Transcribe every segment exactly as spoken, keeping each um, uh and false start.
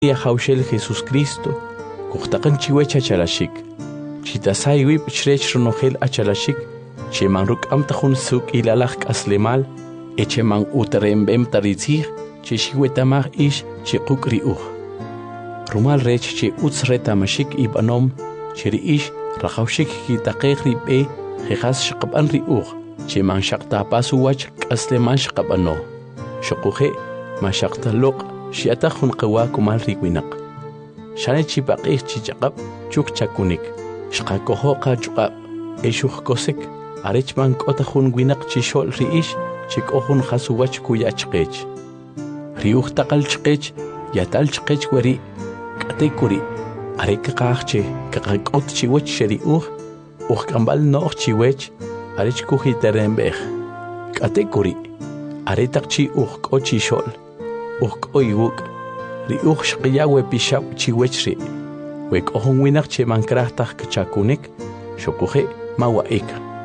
Ya Haushel Jesús Cristo, kuhtaqan chiwecha chalashik. Chitasay wip chrech ronogel achalashik, cheman ruk amtahun suk ilalak aslemal, echeman utrembem taritzig, cheshiwetamag ish chekuk riuh. Rumal rech che utsretamashik ibanom, cheri ish rahaushik kitaqeg ribe, jejas shqaban riuh, cheman shaqtapasu wach asleman shqabano. Shokuje, mashaqtalok. Shiatahun qawa kumal riwinak. Shane chipaqih chichaqab chuk chakunik. Shqakoho qachuqab. Eshuh kosik. Arechman kotahun winak chishol riish. Chikohun khasuwach kuyachqech. Riuh taqal chqech. Yatal chqech wari. Katekuri. Arek qaqche. Kaqakot chiwech sheriuh. Uh kambal nooh chiwech. Arech kuhiterembeh. Katekuri. Aretaqchi uh kochishol. Uk oiwuk, ri uk shqiya we pishab chiwechri. Wek ohun winak che mankrahtak chakunik, shokuhe mawaik.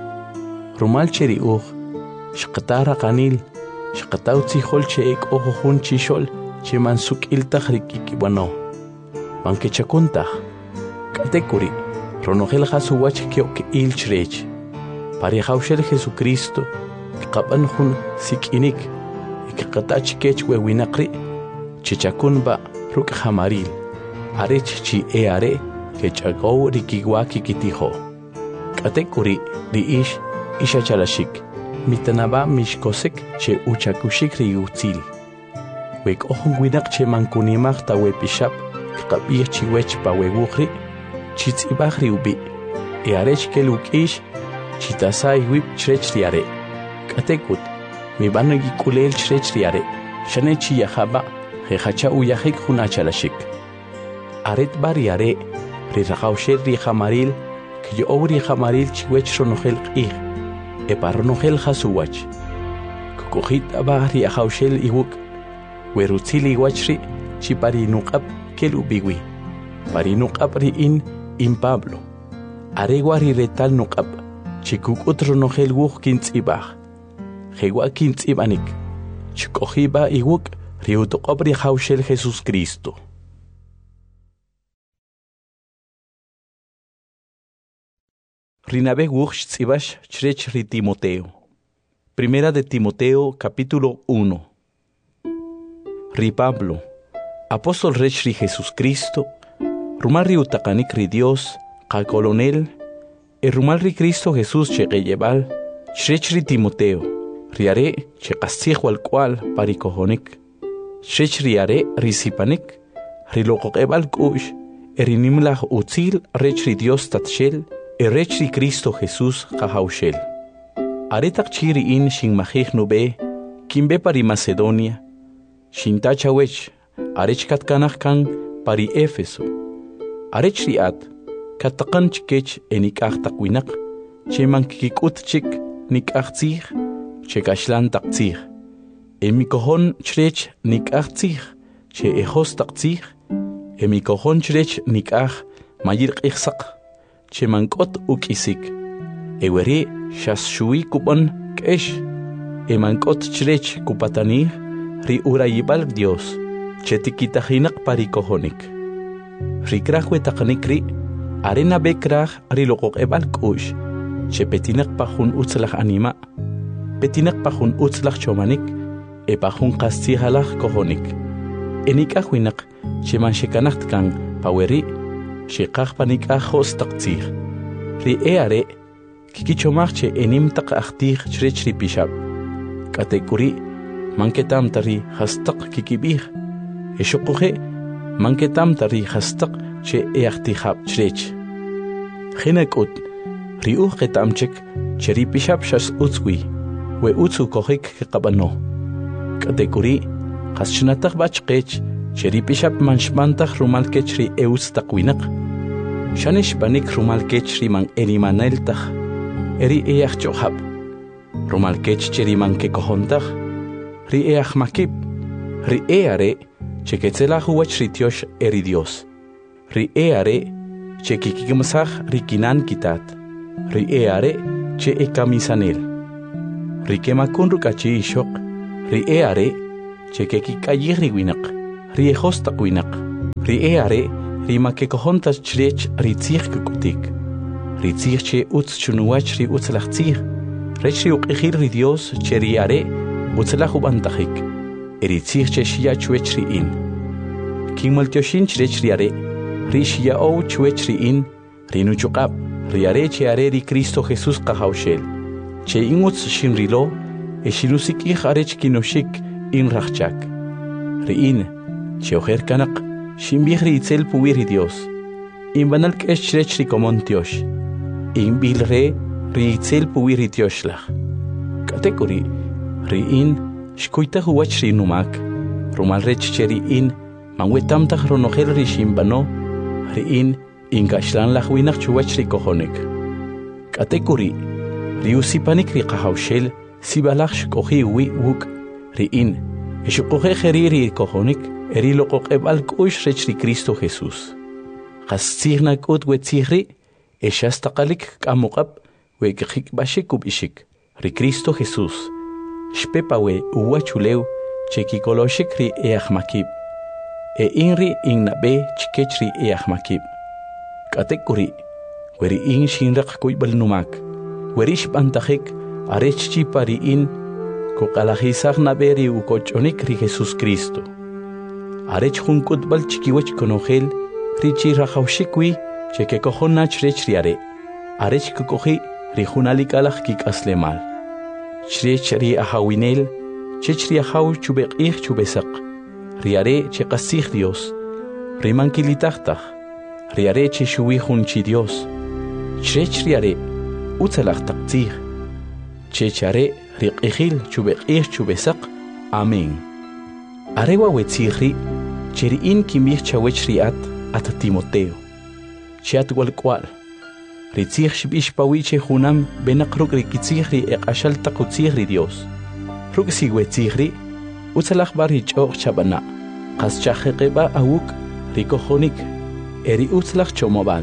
Rumal cheri uk, shqatara kanil, shqataw tzihol che ek ohun chishol, che mansuk iltak rikikibano. Manke chakuntah, katekuri, ronogel hasuwach kiok il chrech. Pari haushel Jesucristo, kapan hun sikinik. Qatach kech we winaqri chichakun ba ruk hamaril arech chi e are kechago rikiwa kikitiho katekuri ri ish isha chalashik mitanaba mishkosek che uchakushik riutzil wek ohun winaq che mankunimaq ta we pishap qabih chi wech pa we wukhri chitzibaq riubi e arech kelukish chitasai wip chrech riare katekut mi banagi kulel chrech riare shane chi yahaba jehacha uyahik hunachalashik aret bariare ri rahawsher ri hamaril ki owri hamaril chiwech ronogel qih e parronogel hasuwach kukhit abari ahawshel iwuk werutzili wachri chi parinuqab kelubiwi parinuqab ri in in Pablo aregwari retal nuqab chikukut ronogel wuk kintzibah Jewakin tsibanik, chikojiba iwuk, riutokobri haushel Jesús Cristo. Rinabe wuch tsibash chrech ri Timoteo. Primera de Timoteo, capítulo uno. Ri Pablo, apóstol rech ri Jesús Cristo, rumal ri utakanik ri Dios, ka colonel, e rumal ri Cristo Jesús cheqeyebal, chrech ri Timoteo. Riare che qasih wal kwal parikohonik shech riare risipanik riloqebal kush erinimlah utzil rech ri Dios tatshel e rech ri Cristo Jesús qahaushel aretak chiri in shin mahih nube kimbe pari Macedonia shintacha wech arech katkanah kan pari Éfeso arech riat kataqan chikech enikah taqwinak cheman kikut chik nikachtzih Chekashlan taqtzih. Emikohon chrech nikach tzih. Che ejos taqtzih. Emikohon chrech nikach mayir qihsaq. Che mankot ukisik. Ewere shas shui kupan kesh. Emankot chrech kupatanih. Ri urayibal Dios. Che tikitahinak parikohonik. Rikrahwe taqanikri. Arena bekrah rilokok ebal kush. Che petinak pahun utzlah anima. Petinak pahun utzlach chomanik, e pahun qastihalach kohonik. Enik ahuinak, cheman shekanacht kan paweri, shekach panik ahos taqtzih. Ri eare, kikichomach che enim taq achtih chrech ri pishab. Katekuri, manketam tari hastaq kikibih. E shokuhe, manketam tari hastaq che eachtihab chrech. Chinekut, ri uh ketamchek, che ri pishab shas utzwi. We utsu kohik kabano. Katekuri, haschnatach bachkech, cheri pishap manshmantach rumal kechri eus takwinak. Shanish banik rumal kechri man erimaneltach, eri each johab. Rumal kech cheri man kekohontach, ri each makib, ri eare, cheketzelah huachri tiosh eri Dios. Ri eare, chekikimsach rikinan kitat, ri eare, che ekamisanel. Rikema kun rukachi ishok, ri eare, chekeki kayih riwinak, ri ejos takwinak. ri e are ri ma ke kohonta chrech ri tzich kutik ri tzich che utz chunuach ri utzlach tzich rech ri uqihir ri Dios che ri are utzlach ubantachik ri tzich che shia chwech ri in king maltyoshin chrech ri are ri shia o chwech ri in ri nuchukap ri are che are ri Cristo Jesús qahawshel che inutz shin rilo e shinusik ich arech kinoshik in rachchak ri in che ojer kanak shimbih ri itzel puwir Dios in banal kesh chrech ri komontiosh in bil re ri itzel puwir Dioslach katekuri ri in shkuita huach ri numak rumal rech cheri in manwetam tag ronogel ri shimbano ri in in gashlan lach winach chuach ri kohonik katekuri ri usipanik ri qahawshel sibalach shkohi wi wuk ri in shkohe kheriri kohonik eri loqoqeb al kush rech ri Cristo Jesús qastigna kut wetzihri eshastaqalik kamuqab we khik bashik ubishik ri Cristo Jesús shpepawe uwachuleu chekikoloshik ri eahmakib e inri innabe chikechri eahmakib katekuri weri in shinraq kuybal numak werish bantajik arech chipari in ko qalajisag naberi ukochonik ri Jesús Cristo arech junkut bal chikiwech konogel richi rajawshikwi cheke kohonach rech riare arech kokohi ri junalikalaj kikaslemal chrech ri ahawinel chechri ahaw chubeq ich chubesak riare che qasig Dios rimankilitachtaj riare che shuwi junchi Dios chrech riare utzalaj taqtzig chechare riqihil chubeq ich chubesak amen arewa wetzihri cheri in kimich chawech riat at Timoteo chat walkwal ritzih shbish pawiche junam benaqruk rikitzihri eqashal taqutzihri Dios ruk sigwetzihri utzalaj bari choq chabana qas chajeqeba awuk rikojonik eri utzalaj chomobal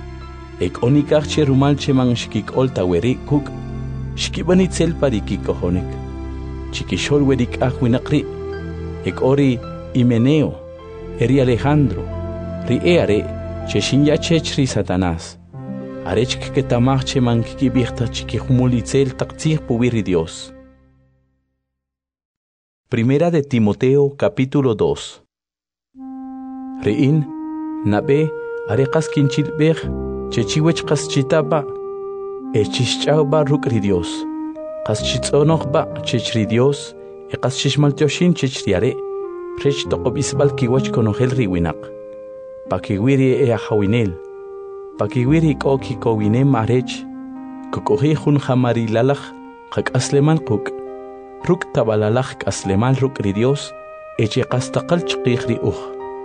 ek onikach che rumal che man shkik oltaweri kuk shkibani tzel pari kikojonik chikishol werik ahwinaqri ek ori Himeneo eri Alejandro ri eare che shinya chechri Satanás arech que tamach che man ki bihta chiki humulitzel taqtzih puwiri Dios. Primera de Timoteo capítulo dos. Rein nabe areqas kinchilbeh chechiwech qas chitaba echischauba rukri Dios qas chitsonoqba chechri Dios e qas chishmaltyoshin chechriare rech toqobisbal kiwach konogel riwinaq pakiwiri e ahawinel pakiwiri koki kowinem arech kokohi jun jamari lalaj qakaslemal quk ruk tabalalaj kaslemal rukri Dios eche qastaqal chqiqri uj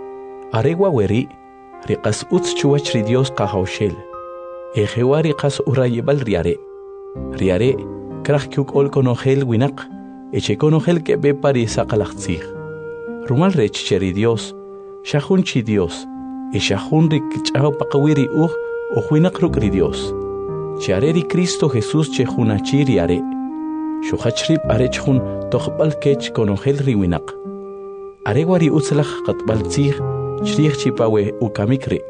arewa weri riqas utz chuwach ri Dios qahawshel ejewari qas urayebal riare riare kraj kyuk ol konogel winaq eche konogel ke be pari saqalaqtzig rumal rech cheri Dios shahun chi Dios e shahun rik chao paqawiri uj o huinaq rukri Dios chareri Cristo Jesús che hunachiri are shuhachrib arech hun toqbal kech konogel riwinaq arewari utzlaj qatbal tzig chrij chipawe ukamikri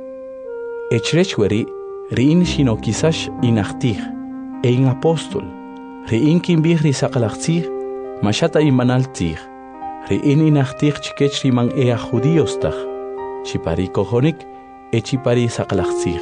echrech weri riin shino kisash inaqtij e in apóstol riin kimbih risaqalaqtzig mashata imanal tzig riin inaqtij chikech riman ea judíos taj chipari kojonik e chipari saqalaqtzig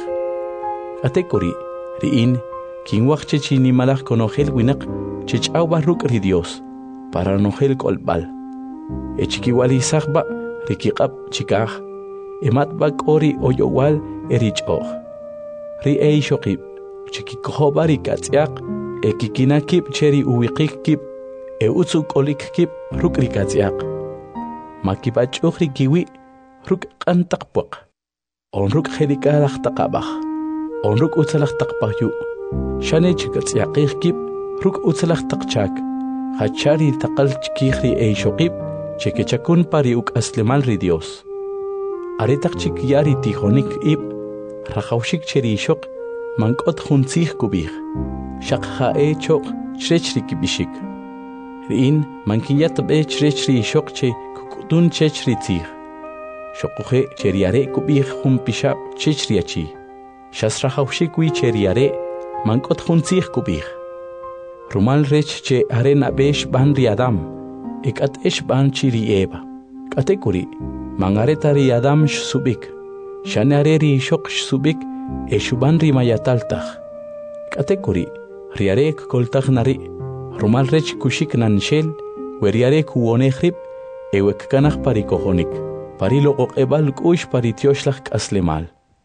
atekuri riin kinwaq chechini malaj konogel winaq chech'awba rukri Dios para nogel kolbal e chikiwali saqba rikiqab chikaj ematba k'ori oyowal erich'oj ri ei shoqib chikikojoba rikatz'yaq e kikinakib cheri uwiqik kib e utzu k'olik kib ruk rikatz'yaq makibach'uj rikiwi ruk q'antaq puq onruk jerikalaj taqabaj onruk utzalaj taqpajyu shane chikatz'yaqij kib ruk utzalaj taqchak hachari taqal chkij ri ei shoqib chekechakun pari uk'aslemal ri Dios aretaq chik yari tijonik ib rajawshik cheri shoq mank'ot juntzij kubij shaq ja'e choq chrech ri kibishik riin mankiyat be chrech ri shoq che kuk'tun chech ri tzij Shokuhe cheriare kubih hum pishab chichriachi. Shasrahaushikwi cheriare mankot hunsih kubih. Rumal rech che arena besh ban riadam. Ekat esh ban chirieba. Katekuri mangareta riadam subik. Shanareri shok subik eshuban rimayataltach. Katekuri riarek koltach nari. Rumal rech kushik nanshel. Weriarek uonehrib. Ewek kanach parikohonik. Parilo oqebal kush paritioslach aslemal.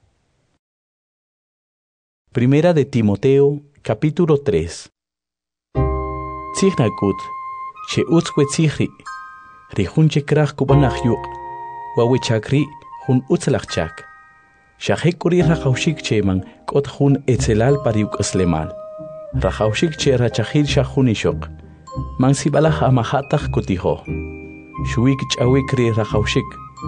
Primera de Timoteo, capítulo tres. Tsignakut, che utzwe tsigri, rihunche krach kubanach yuk, wawechakri hun utzlachchak. Shahekuri rachaushik cheman kot hun etzelal pariuk aslemal. Rachaushik che rachahil shahunishok, man sibalach amahatach kutiho. Shuik chawikri rachaushik,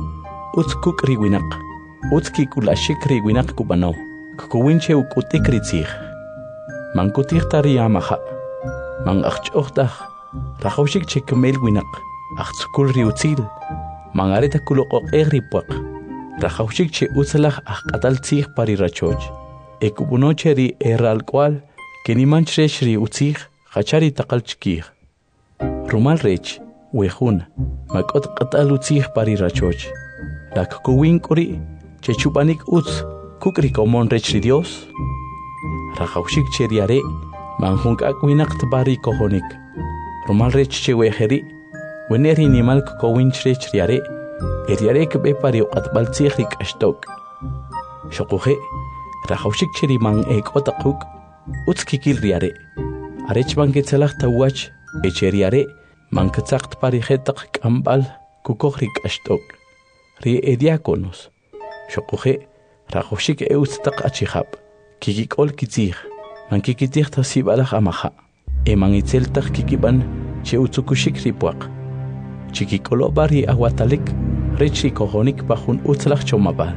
utzkuk riwinak, utzkikulashik riwinak kubano. Kukuwinche ukutikri tzig. Man kutik tariyamaha. Man achchochtach. Rachaushik che kemel winak. Achtzukul riutzil. Man areta kulokok egripuak. Rachaushik che utzalach achkatal tzig pari rachoch. Ekubunoche ri erral kwal. Kenimanchresh ri utzig. Chachari takal chkig. Rumal rech. Wehun. Makot katal utzig pari rachoch. La kukuwinkuri. Che chupanik utz. Kukri komon rechri Dios. Rachaushik cheriare. Manjunk akwinak tbari kohonik. Rumal rech che weheri. Weneri nimal kukowinch rechriare. Eriare kbe pari uqatbal tzihrik ashtok. Shokuhe. Rachaushik cheri man ek otakuk. Utskikil riare. Arech man ketzelach tawach. Echeriare. Man ketzakt pari hetak kambal. Kukohrik ashtok. Rie ediakonos. Shokuhe. Rachaushik eustaq achihab. Kikikol kitzig. Man kikitich tasibalach amaha. E man itzeltach kikiban che utzukushik ripuak. Chikikolo bari aguatalik. Rechi kohonik bajun utzlach chomabal.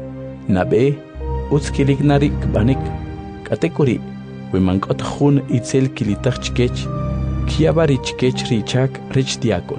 Nabe utzkilik narik banik. Katekuri. Wimankot hun itzel kilitach chikech. Kiabari chikech richak rich diakono.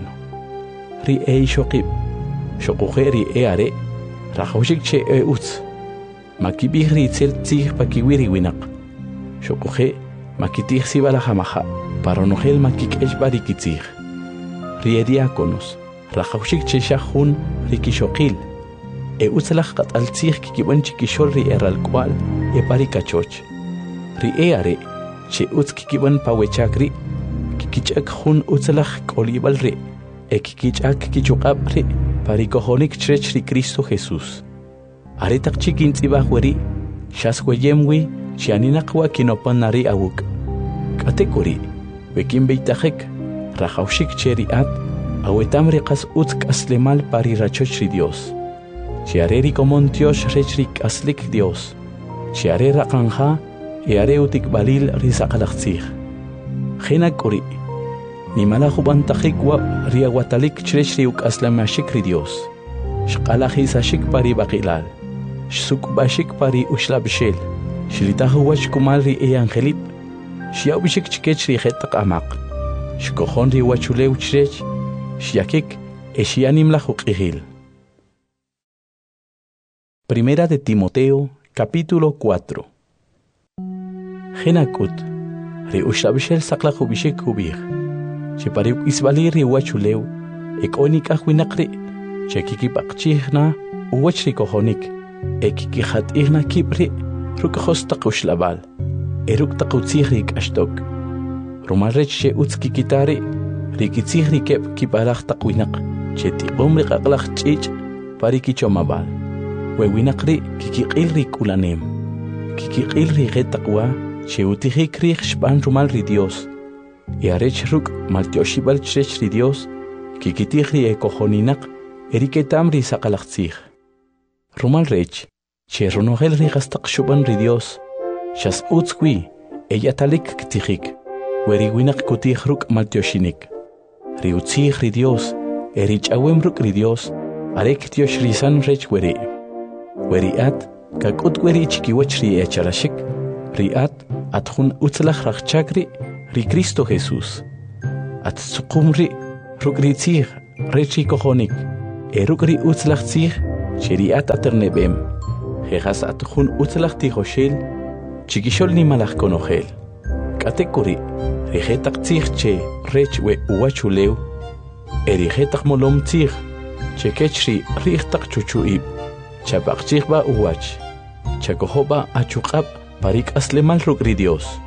Ri e shokib. Shokuhe ri e are. Rachaushik che e utz. Makibihri itzel tzig pakiwiri winak. Shokuhe, makitih sibala hamaha, paronohel makikesh barikitzig. Riediakonos, rachaushik cheshahun rikishokil. E utzalach katal tzig kikiban chikishol ri erral kwal, e parikachoch. Ri eare, che utz kikiban pawechakri, kikichak hun utzalach kolibal ri, e kikichak kichukab ri, parikohonik chrech ri Cristo Jesús. Aretak chikin tzibah weri, shasweyemwi, chianinakwa kinopan nari awuk. Katekuri, wekin beitahek, rachaushik cheriat, awetam riqas utzk aslemal pari rachochri Dios. Chiareri komon Dios rechrik aslik Dios. Chiare raqanja, eare utik balil risaqalachtzig. Genakuri, nimalajubantajikwa riawatalik chrechri uk aslamashikri Dios. Shqalajisashik pari bakilal. Shsukbashik pari ushlabshel. Shlitahu wach kumalri e angelip. Shiabishik chikech ri hetak amaq. Shkohon ri wachulew chrech. Shiakik e shianim la hukihil. Primera de Timoteo, capítulo cuatro. Genakut. Ri ushlabshel saklahubishik hubih. Shipariuk isbali ri wachulew. Ekonik ahwinakri. Chekikipaqchihna uwachri kohonik. Ekikijat ihna kipri, rukahostaq ushlabal, eruktak utzihrik ashtok. Rumalrech che utzkikitari, rikitzihri kep kiparachtak winak, che tibomri qaklach chich, parikichomabal. Wewinakri kikikilri kulanem. Kikikilri getakwa, che utihikri shpan rumalri Dios. Yarech ruk maltioshibal chechri Dios, kikitihri ekohoninak, eriketamri saqalachtzih. Rumal rech, che ronohel rigastak shuban ri Dios, shas utzkwi, ella talik ktihik, weri winak kutih ruk maltioshinik. Ri utzih ri Dios, erich awem ruk ri Dios, arek tiosh risan rech weri. Weri at, kakut weri chikiwach ri echarashik, ri at, athun utzlach rachchakri, ri Cristo Jesús. At tsukumri, ruk ri tzih, rechi kohonik, eruk ri utzlach tzih, Cheriat aternebem, jejas atjun utzlach tijoshel, chiquishol ni malach conogel. Katekuri, rijetak tzich rech we uachuleu, erijetak molom tzich, chekechri richtak chuchuib, chapakchich ba uach, chakohoba achukab parik aslemal rukri Dios.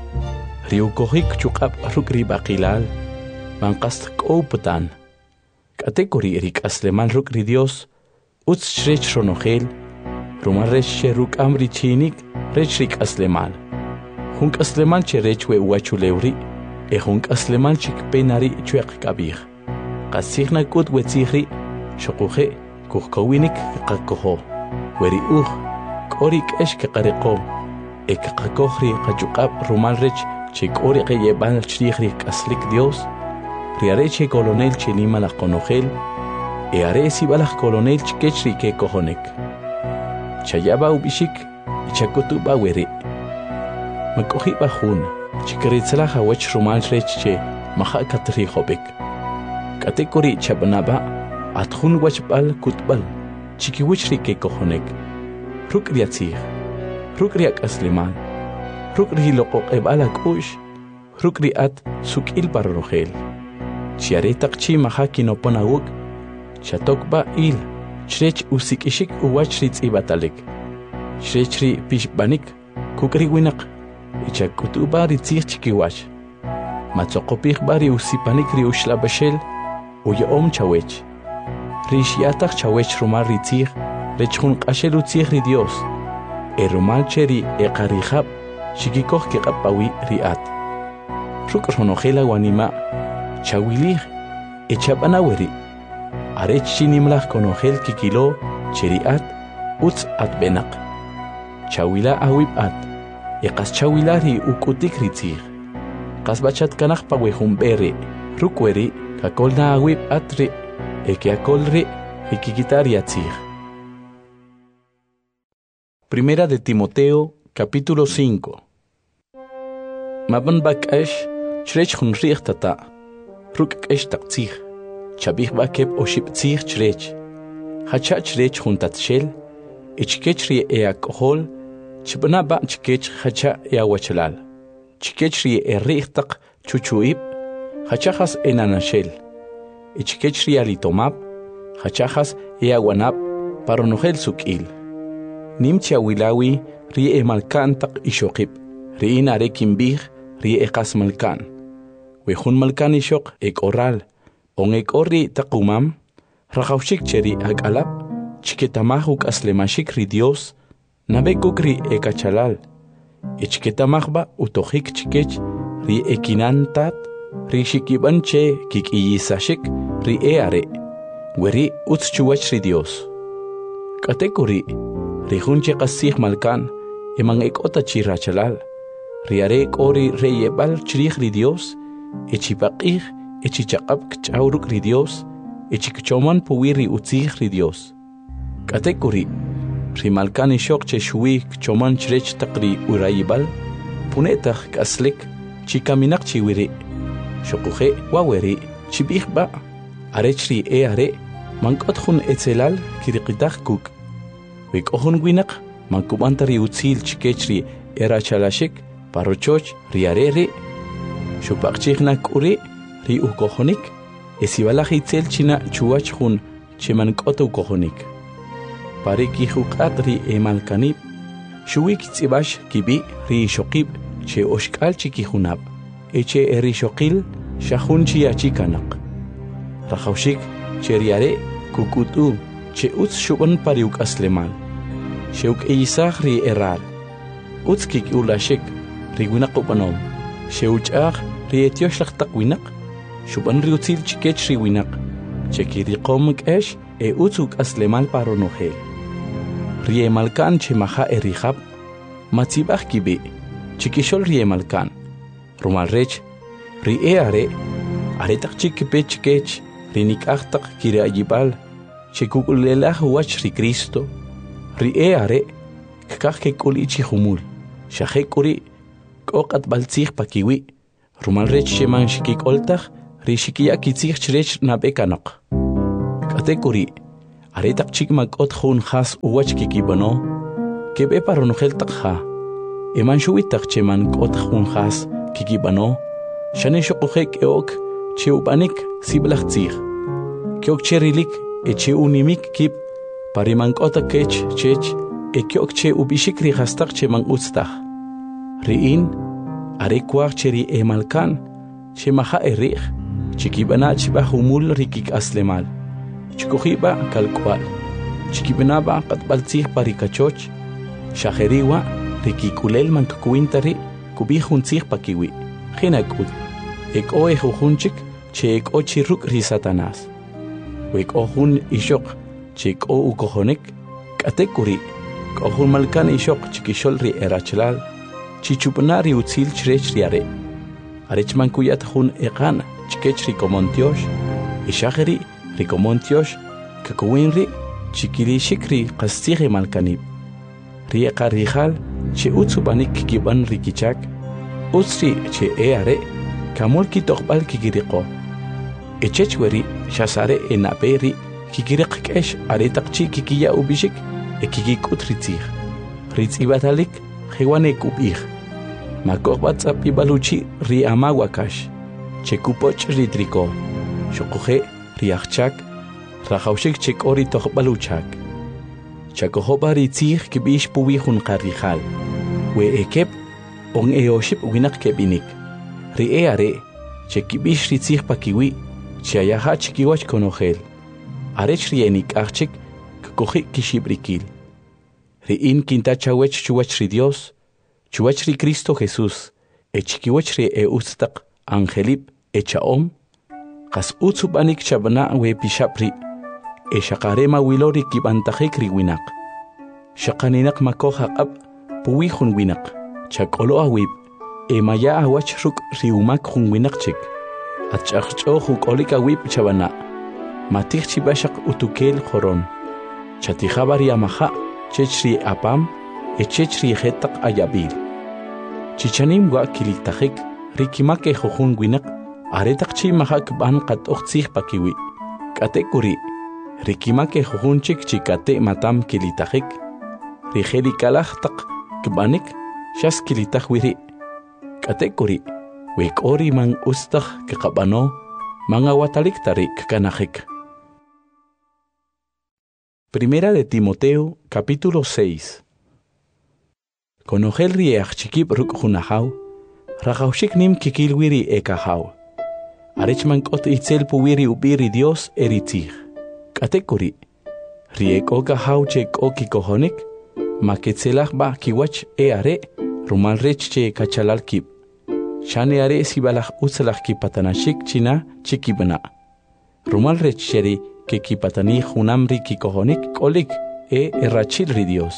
Riukohik chukab rukri bakilal, mankast kouputan. Katekuri rik aslemal rukri Dios, utz shrech ronogel, rumarech ruk amri chinik, rech rik aslemal. Hunk aslemal che rech we uachuleuri, e hunk aslemal chik penari chuek kabir. Qasigna kut wetzihri, shokuhe, kuhkowinik kakoho. Weri uh, korik esh kaqariqo, e kaqakohri qachukab rumalrech, chik ori qeyebal chrihri kaslik Dios, riareche colonel chelima la conogel, e aresi balach colonel chikechri ke kohonek. Chayaba ubishik, ichakutu baweri. Makohi bahun, chikritzla hawach rumal reche, maha katri hobek. Katekori chabanaba, athun wachbal kutbal, chikiwichri ke kohonek. Rukriatzir, rukriak asliman, rukri loko ebala kush, rukriat sukil parrogel. Chiaretak chi mahaki no ponaguk, chatokba il, chrech usikishik uwachritz ibatalik. Chrechri pishbanik, kukri winak, ichakutuba ritzir chikiwach. Matzokopich bari usipanik ri ushlabashel, uyaom chawech. Rishiatak chawech rumar ritzir, rechun qashel utzir ri Dios. E rumal cheri e qarihab, chikikoh kiqapawi riat. Ruk ronogela wanima, chawilih, e chabanaweri. Arech chinimlach konogel kikilo, cheriat, utz at benak. Chawila awib at, e qas chawilari ukutik ritzir. Qas bachat kanach pawehum bere, rukweri, kakolna awib atri, e que akolri, e kikitari atzir. Primera de Timoteo, capítulo cinco. Maban bakash, chrech hun richtata, ruk esh taktzir, chabich bakeb oship tzir chrech. Hacha chrech hun tatshel, ichkechri e alcohol, chibna ba chkech hacha e awachalal. Chkechri e richtak chuchuib, hachachas e nanashel. Ichkechri alitomab, hachachas e aguanab, paronogel sukil. Nimcha wilawi ri e malkan tak ishokib, ri inare kimbih ri e kas malkan. Wehun malkan ishok ek oral, on ek ori takumam, rachaushik cheri ag alap, chiketamahuk aslemashik ri Dios, nabekuk ri e kachalal, ichketamahba utohik chikech ri e kinantat, ri shikiban che kik iyisashik ri e are, weri utschuach ri Dios. Katekuri, Rihunche qasih malkan, emang ekota chirachalal. Riare ori reyebal chirih ri Dios, echipaqih, echichaqab kchauruk ri Dios, echikchoman puwiri utzih ri Dios. Katekuri, rimalkan ishok che shui kchoman chrech taqri urayibal, punetach kaslik, chikaminak chiwiri. Shokuhe waweri, chibih ba, arechri e are, mankot hun etzelal kiriqitach kuk. Wik ohun winak, mankubantari utzil chikechri era chalashik, parochoch riarere, shupakchiknak uri, ri ukohonik, esibalach itzel china chuach hun, chimankota ukohonik. Pariki hukat ri emalkanib, shuwik tzibash kibi ri shokib, che oshkal chikihunab, eche eri shokil, shahun chiachikanak. Rachaushik, che riare, kukutu, che utz shuban pariuk aslemal. Sheuk eisach ri eral. Utz kik ulashik, ri winak upanom. Sheuchach ri etioshach tak winak. Shuban ri utzil chikech ri winak. Cheki ri komik esh, e utzuk aslemal paronohel. Ri emalkan che maha erihab. Matzibach kibi, chikishol ri emalkan. Rumal rech, ri e are, aretak chikipe chikech, ri nikachtak kiri ayibal. Chekukulelah wach ri Cristo, ri e are, kakake kuli chihumul, shahekuri, kokat baltzich pakiwi, rumalrech sheman shikik oltach, ri shikia kitzich chrech nabekanak. Katekuri, aretak chik makot khun khas uwach kikibano kebe paronogel takha eman shuwitak cheman kot khun khas kikibano shane shoqek eok cheubanik siblachtzig kyok cherilik eche unimik kip pariman kota kech chech ekyok che ubishikri hastak cheman ustach riin are kwar cheri emalkan chemaha erich chikibana chiba humul rikik aslemal chikohiba kalkwal chikibenaba qatbaltzig parikachoch shajeriwa rikikulel mankakuintari kubijuntzig pakiwi jinakut ek o ejujunchik che ek o chiruk ri Satanás wek ohun ishok che ek o ukohonek katekuri kohun malkan ishok chikishol ri erachlal chichupanari utzil chrech riare arechman kuyat hun eqan chikech ri komontiosh ishajeri ri komontiosh kakuinri chikiri shikri qastighe malkanib ri eqarihal che utsubanik kiban rikichak usri che eare kamul kitokbal kikiriqo echechweri shasare enaperi kikiriqkesh aretaqchi kikiya ubishik ekikikut ritzig ritzibatalik khiwane kubig makokbat sapi baluchi ri amawakash chekupoch ritriko shoqoje riachchak rajawshik chekori tokbaluchak chakohoba ritzig kibish puwi hun qarihal we ekep on eoship winak kebinik ri eare chekibish ritzig pakiwi chayaha chikiwach konogel arech rienik archik koji kishibrikil ri in kinta chawech chuwach ri Dios chuwach ri Cristo Jesús echikiwach ri e ustaq angelip echaom qas utsubanik chabana we pishapri e shaqarema wilori kibantajik ri winak shaqaninak makoja ab puwi hun winak chakolo awib e maya awach ruk ri umak hun winak chik achachcho hukolika wib chabana matich chibashaq utukel khoron chatijabari amaha chechri apam echechri hetaq ayabil chichanim wa kilitajik rikimake jojun winak aretaq chi mahak ban qat oqtsig pakiwi katekuri rikimake jojunchik chikate matam kilitajik rijeli kalajtaq kbanik shas kilitaj wiri katekuri wekori man ustaj kaqabano mangawatalik tarik kanajik. Primera de Timoteo, capítulo seis. Konogel riech chikip ruk hunahau, rajaushik nim kikilwiri ekahau. Arechman kot itzel puwiri ubiri Dios eritzig. Katekuri, riek okahau chek okikohonik, maketzelach ba kiwach eare, rumal rech che kachalal kip. Shane are sibalach utzalach kipatanashik china chikibana. Rumal rech cheri que kipatani hunamri kikohonik kolik e errachil ri Dios.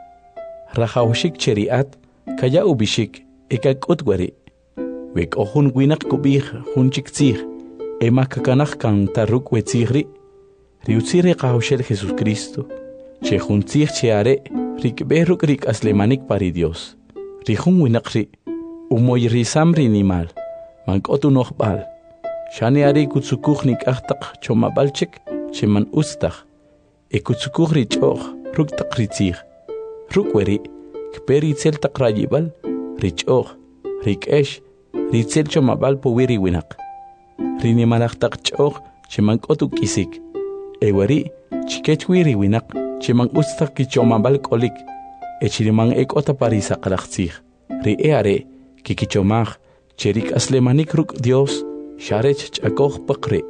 Rajaushik cheriat kaya ubishik ekak utwari. Wek ohun winak kubih hunchik tzig ema kakanach kan taruk wetzigri. Riutzire kahaushel Jesus Cristo. Che huntzig cheare rikberuk rik aslemanik pari Dios. Rihun winakri umoy risamri nimal. Mankotu nochbal. Shane ari kutsukuchnik achtaq chomabalchik cheman ustach ekutsukuch richoch ruk taqritzig rukweri kperi tzel taqrayibal richoch rikesh ritzel chomabal powiri winak rinimalach taqchoch cheman kotuk isik ewari chikechwiri winak cheman ustach kichomabal kolik echiriman ekota parisa qalachzig ri eare kikichomach cherik aslemanik ruk Dios sharech chakoch paqri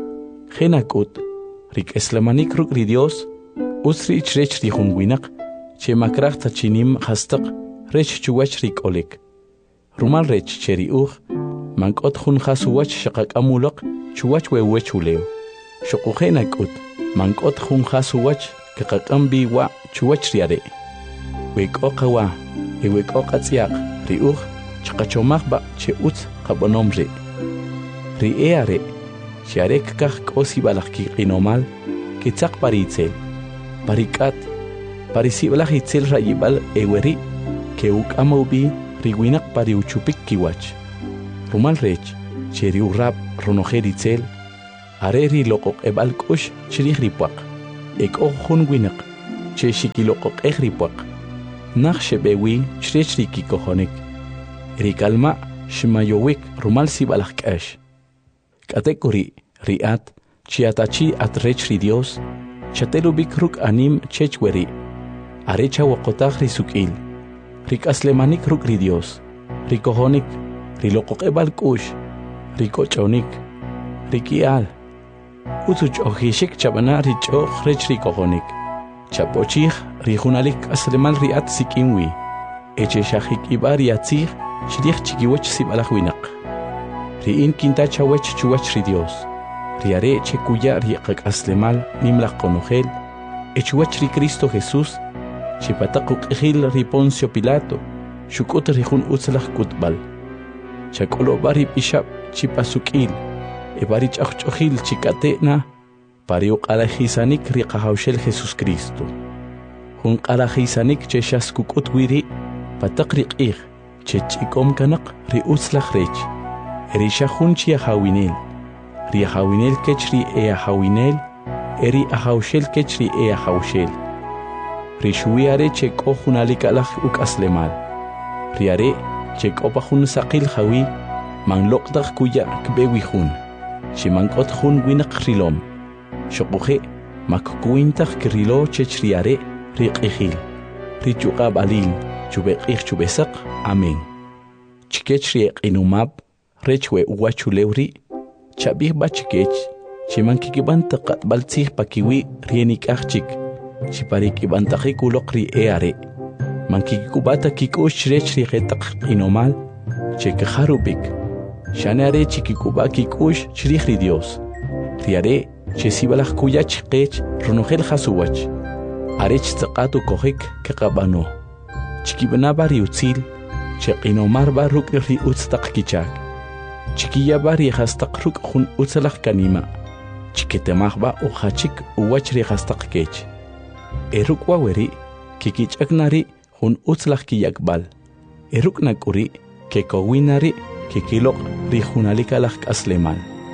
khinakut rik eslamanik ruk ri Dios usri chrech ri hunwinak che makrach tachinim hastaq rech chuwach rik olik rumal rech cheri uj mankot hun khasuwach shaqak amulaq chuwach we wechuleo shoqukhenakut mankot hun khasuwach kaqambi wa chuwach riare we qoqawa e we qoqatsiaq ri uj chaqachomaq ba che ut qabonomri ri eare Sharek kah kosi balak inomal, kitzak paritzel, parikat, parisibalak itzel rayibal eweri, ke uk amaubi riwinak pariuchupik kiwach. Rumal rech, cheri urrap ronojer itzel, areri lokok ebal kush chirih ripuak, Eko hun winak, che shikiloko ehripwak. Nach shebewi chrech riki kohonik. Rikalma shimayowik rumal sibalak kash. Katekuri riat chiatachi atrech ri Dios. Chatelubik ruk anim chechweri. Arecha wakotag risukil. Rik aslemanik ruk ri Dios. Rikohonik, rilokok ebal kush. Rikochonik, rikial. Utuch ohishik chabana richoch rech rikohonik. Chapochich rijunalik aslemal riat sikinwi. Eche shahik ibar yatzich shirich chikiwech sibalahwinak. Riin kinta chawech chuwach ri Dios. Riare chekuya riqak aslemal nimlaq konogel. Echuwach ri Cristo Jesús. Chipatakuk ejil ri Poncio Pilato. Shukut rijun utzlach kutbal. Chakolo bari pishab chipasukil. Ebarich achchojil chikatena. Pariuk alajisanik riqahawshel Jesús Cristo. Jun alajisanik cheshas kukut wiri. Patak riqih. Chechikom kanak ri utzlach rech. Erisha jun chiahawinel. Ri ahawinel kech ri e ahawinel. Eri ahawshel kech ri e ahawshel. Ri shuiare cheko junalik alaj uk aslemal. Riare cheko jun saqil hawi. Man lokdag kuya kbewi jun. Shimankot jun winak rilom. Shokuje makkuintag krilo chech riare riqihil. Richuqab alil chubeqih chubesak. Amen. Chikech riek inumab. Rechwe uwachulewri. Chabih bachikech. Chimankikiban taqat baltzih pakiwi rienik achik. Chiparikiban taqikulok ri eare. Mankikubata kikush rech riqetak inomal. Chekajarubik. Shanare chikikuba kikush chrih ri Dios. Riare chesibalaj kuya chikech ronogel hasuwach. Arech taqatu kohik kaqabano. Chikibanaba riutzil. Cheqinomar baruk ri utztaq kichak. Chiquilla bari hastaq ruk jun utzalaq kanima. Chiquitemajba ujachik uwachri hastaq kech. Eruk waweri kikichaknari jun utzlaq kiyakbal. Eruk nakuri kekowinari kikilok ri junalikalaq aslemal.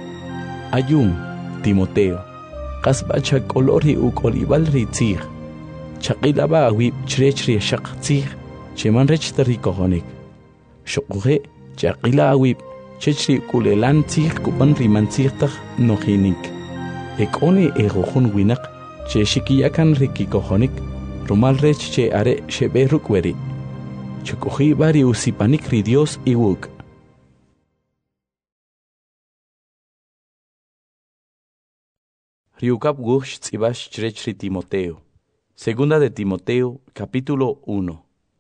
Ayun, Timoteo, qasba chakolori ukolibal ri tzig. Chaqilaba awib chrechri shaq tzig, cheman rech tarikohonik. Shokuje chaqila awib chechri kulelan tzig kupan rimantzigtag nojinik. Ekoni egojun winak che shikiyakan rikikohonik rumal rech che are shebe rukweri. Chukuji bari usipanik ri Dios iwuk. Riukap gush tzibash chechri Timoteo. Segunda de Timoteo, capítulo uno.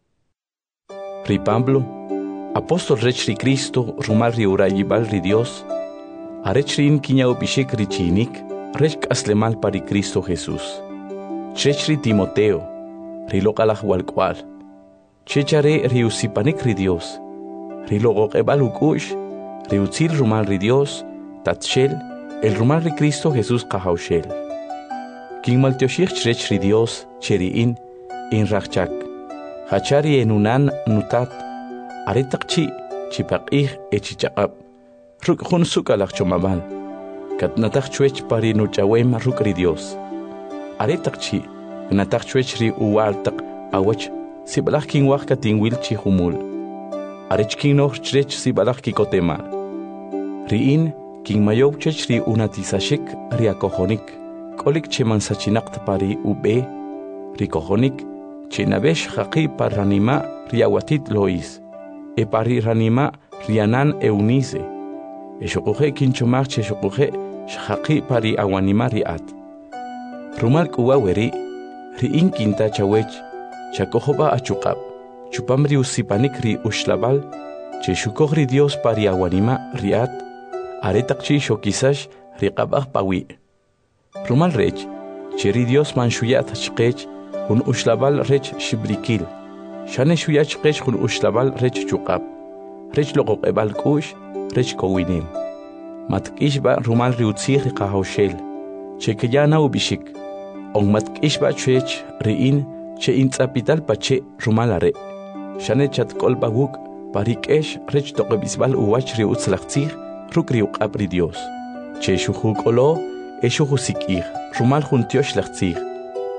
Ri Pablo, apóstol rechri Cristo, rumal ri urayibal ri Dios, arechrin kiña upishik ri chinik, rech aslemal pari Cristo Jesús. Chechri Timoteo, ri lokalaj walkwal. Chechare ri usipanik ri Dios, ri logokebal ukush, ri utzil rumal ri Dios, tatshel, el rumal ri Cristo Jesús kahaushel. King maltioshich chech ri Dios, cheriin, in rachak. Hachari enunan nutat, aretakchi, chipaqih echichaqab. Ruk jun sukalak chomabal. Katnatak chuech pari nuchawem ruk ri Dios. Aretakchi, gnatak chuech ri uwaltak awach, sibalak king waka tingwil chi humul. Arech king noh chech sibalak kikotemal. Riin, king mayob chech ri unatisashik ri akohonik. Kolik cheman sachinakt pari ube, ri kohonik, chinabesh haqi par ranima riawatit lois. E pari ranima rianan eunize. E shokuje kinchomar che shokuje shaqi pari awanima riat. Rumal kuwaweri, riin kinta chawech, chakojoba achukab, chupamri usipanik ri ushlabal, che shukogri Dios pari awanima riat, aretakchi shokisash riqabah pawi. Rumal rech, cheri Dios manshuyat chqech, un ushlabal rech shibrikil. Shane shuyat chqech un ushlabal rech chukab. Rech loqoq ebal kush, rech kowinim. Matkishba rumal riutzih riqahawshel. Che kayana ubishik. On matkishba chech riin, che intzapital pache rumal are. Shane chat kolba guk, parikesh rech toqebisbal uwach riutzlachtzih, ruk riuqab ri Dios. Che shuhuk olo, Esho husikir, rumal juntiosh lachtzig,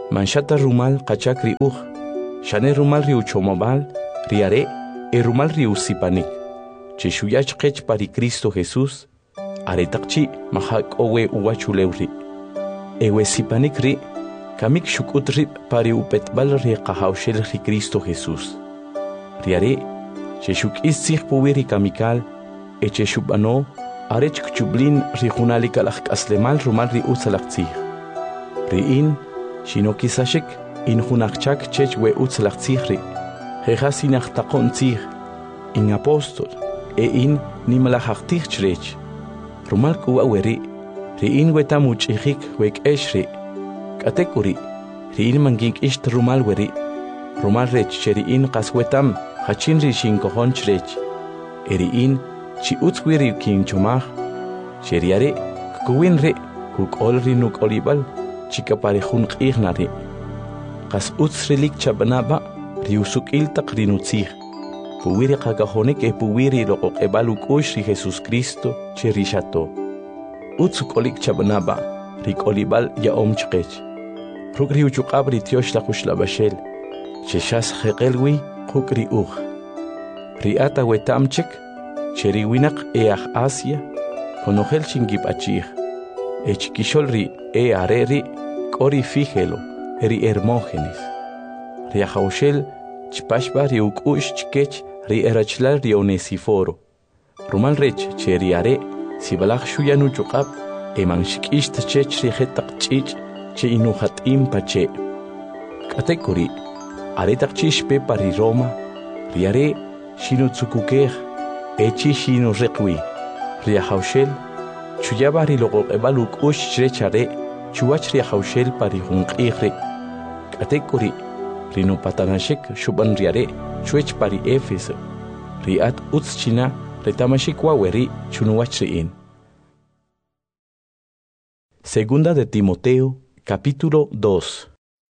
manshata rumal qachak ri uj, shane rumal ri uchomabal, riare e rumal ri usipanik. Che shuyach qech pari Cristo Jesús, aretaqchi mahak owe uwachulewri. Ewe sipanik ri, kamik shukut ri pari upetbal ri qahawshel ri Cristo Jesús. Riare, che shuk is puwiri kamikal, e che shubano, arech kchublin ri junalikal aslemal rumal ri utzalaqtzih. Riin, shino kisashik, in junakchak chech we utzalaqtzih ri. Jejasinach taqontzih, in apostol, e in nimalahaqtih chrech. Rumal kuwa weri, riin wetamuch ihik wek eshri. Katekuri, riin mangink isht rumal weri. Rumal rech cheriin qaswetam, hachin ri shinkohon chrech. Eriin, chi utzwiri king chumah. Cheriare, kuwin re, kuk ol ri nuk olibal, chika parejun q'ignari. Qas utzrilik chabanaba, riusuk il taqrinutzih. Puwiri qakahonik e puwiri loqoq ebaluk ush ri Jesus Cristo cherishato. Utzuk olik chabanaba, rik olibal ya om chqech. Ruk riuchukab ri tiosh la kush la bashel. Cheshas jeqelwi quk ri uj. Riata wetamchik, cheriwinak e aj Asia, konojel chingip achih. E chikishol ri e areri, kori fíjelo, ri Hermógenes. Riajaushel, chpashba ri ukush chkech, ri erachlal ri Onesiforo. Rumal rech, cheriare, sibalaj shuyanu chukab, e manshikisht chech ri jetak chich, che inuhat im pache. Katekuri, aretak chishpe pari Roma, riare, shino tsukukej, echi shino reqwi. Riajaushel, chuyaba ri loqoq ebaluk ush chrechare, chuach riajaushel pari junqijre. Katekuri, rino patanashik shuban riare, chuech pari Éfeso. Riat utschina, retamashik waweri, chunuach riin. Segunda de Timoteo, capítulo dos.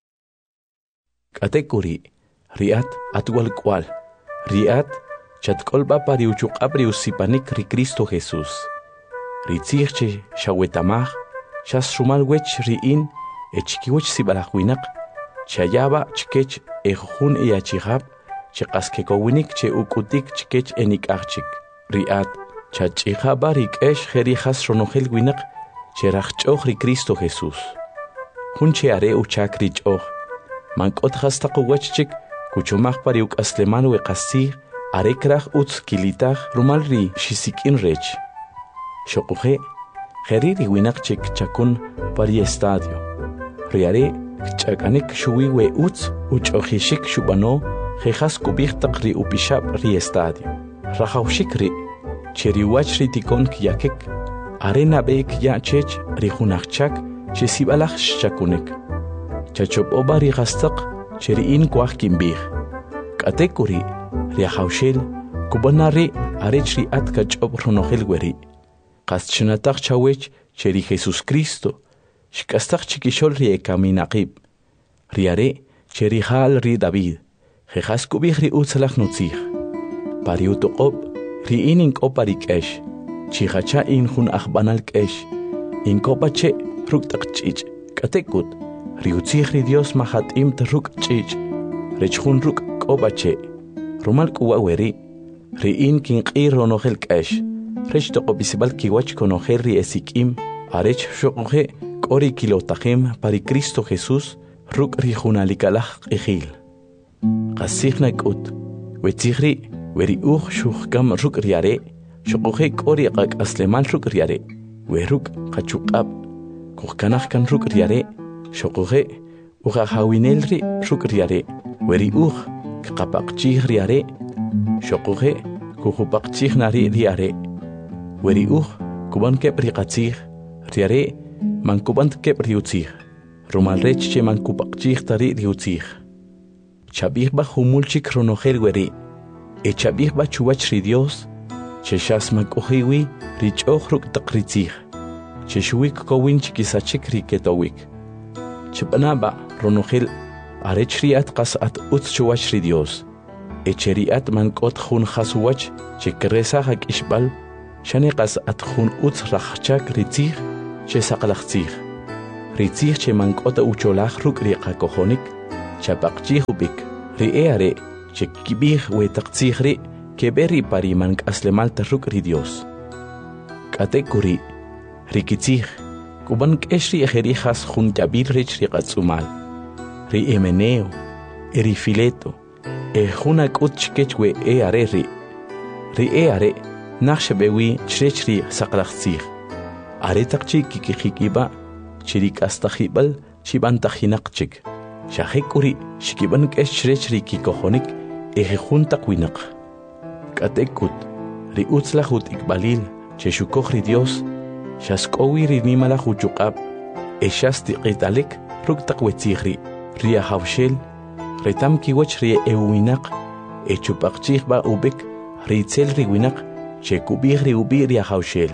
Katekuri, riat atual cual. Riat, chatkolba pari uchuqabri usipanik ri Cristo Jesús. Ritzirche shawetamaj, shas rumal wech riin, echkiwech sibalajwinak, chayaba chkech ejun eachihab, chekaskekowinik che ukutik chkech enik archik. Riat, chachihaba rikesh jerijas ronogel winak, cherachchoch ri Cristo Jesús. Hun cheare uchak richoch, mankot hastaqowachchik, kuchumach pari uk asleman we qasih, arekrach utz kilitach rumal ri shisikin rech. Shokuhe, jeriri winak chik chakun pari estadio. Riare, chakanik shuwi we utz, uchochishik shubano, jejas kubichtaq ri upishab ri estadio. Rajaushik ri, cheriwach ri tikon kyakik, arena beek ya chech ri junachchak, chesibalach shakunik. Chachop oba ri gastaq, cheriin kwach kimbih. Katekuri, riajaushel, kubanari arech ri at kachop ronogel weri. Qaschnataq chawech cheri Jesus Cristo, shkastaq chikishol ri ekaminaqib. Riare, cheri hal ri David, jejas kubih ri utzalach nutzih. Pari utoqob, ri in inkopa ri kesh, chihacha in hun achbanal kesh, inkopa che ruktaq chich, katekut, ri utzih ri Dios mahat im truk chich, rechhun ruk koba che, rumal kuwa weri, ri in kinqi ronogel kesh, rech toqobisibal kiwach konogel ri esikim, arech shokoje kori kilotajem pari Cristo Jesús, ruk ri junalikalach ijil. Qasihna kut, wetzihri, weri uj shuhkam ruk riare, shokoje kori qak asleman ruk riare, weruk qachukab, kuhkanach kan ruk riare, shokoje, ujahawinelri ruk riare, weri uj kqapaqchih riare, shokoje, kuhupaqchih nari riare, weri uj kuban kep riqatzih, riare, mankuban kep riutzih, rumal rech che mankupaqchih tari riutzih. Chabihba humulchik ronogel weri, e chabihba chuwach ri Dios, che shas makohiwi richoch ruk taqritzih, che shuwik kowin chikisachik riketowik. Chibanaba ronogel arech riat qas at utz chuwach ri Dios, e cheriat mankot hun khasuwach che kresa hak ishbal, shane qas at hun utz rachchak ritzih, che saqlachtzih. ritzih che mankota ucholaj ruk riqa kojonik, chapaqchih ubik, ri eare, che kibih wetaqtzih ri, keberi pari mank aslemal tarruk ri Dios. Kate kuri, rikitzih, kuban keshri ejerijas juntabil rich riqatzumal, ri emeneo, eri fileto, e juna kutchkechwe eare ri, ri eare, naxbewi chrechri saqlaqtzih, aretaqchi kikijikiba, chirik astajibal, chibantajinaqchik, shahekuri, shikiban keshrechrri kikojonik, eje junta kuinaq. Katekut, ri utzlajut ikbalil, cheshukojri Dios, shaskowi ri nimala huchukab, eshasti qitalik, ruktak wetzihri, ria hawshel, retam kiwach ri ewinaq, echupaqchihba ubik, ritzel ri winaq, chekubih ri ubi ria hawshel.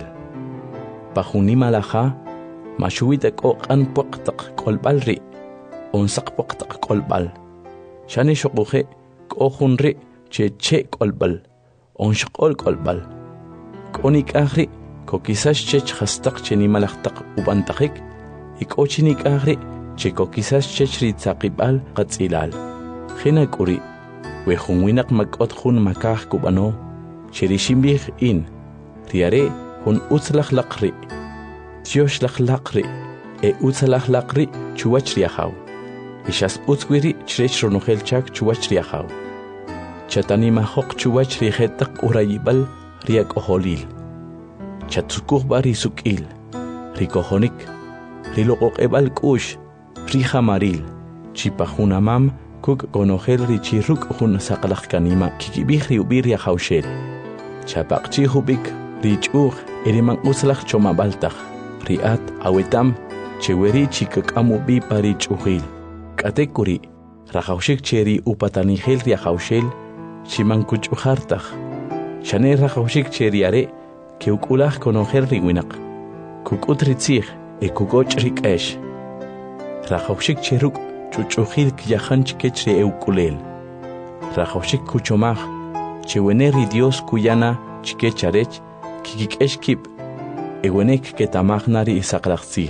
Pajunimalaja, mashuwitak o qan poqtaq kolbal ri, onsaq poqtaq kolbal. Shani shokuje, kohunri, che che kolbal, onshqol kolbal. Konik ahri, ko quizás chech hastaq chenimalaqtaq ubantajik, ikochinik ahri, che ko quizás chech ritzaqibal qatzilal. Jena kuri, wejunwinak makot jun makaj kubano, cherishimbiq in, riare, hun utzlaq laqri, Dios laqri, e utzlaq laqri, chuwach riahaw. Ishas utzwiri chrech ronogel chak chuwach riahaw. Chatanima hok chuwach rihetaq urayibal riak oholil. Chatsukuh bari sukil, rikohonik, rilokok ebal kush, rihamaril, chipahunamam, kuk konogel richiruk hun saqlaq kanima kikibih riubir riahawshel. Chapaqchi hubik, richuh, eriman utzlaq chomabaltaq, riat awetam, cheweri chikak amubi pari chuhil. Katekuri, rajawshik cheri upatanihel riahawshel, chiman kuchuhartaq. Shane rajawshik cheriare, que ukulaj konogel riwinaq. Kukut ritzih, e kukoch rikesh. Rajawshik cheruk, chuchuhil kiyahanch kechri eukulel. Rajawshik kuchomaj, cheweneri Dios kuyana chikecharech, kikikesh kip, ewenek ketamaj nari isaqlaqtzih.